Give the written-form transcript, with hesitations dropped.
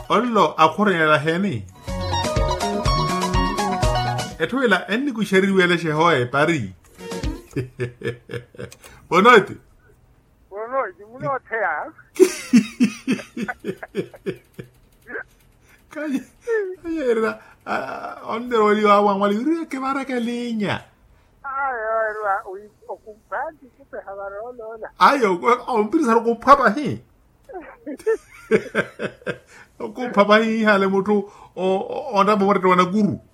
ollo akhorela heni etwela enni ku sheriwele shehoe pari bonoti munothea kayera onde oli wa wali uri ke baraka linya okumpandi kupehavarolola ayo ompirisa ko papa hi ko papa hi hale mutu o onda bomore to na guru